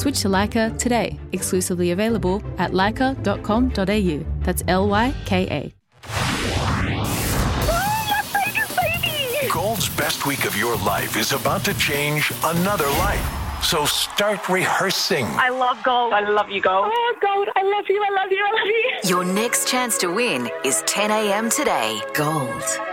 Switch to Leica today. Exclusively available at leica.com.au. That's LYKA. Gold's best week of your life is about to change another life. So start rehearsing. I love Gold. I love you, Gold. Oh, Gold, I love you, I love you, I love you. Your next chance to win is 10 a.m. today. Gold.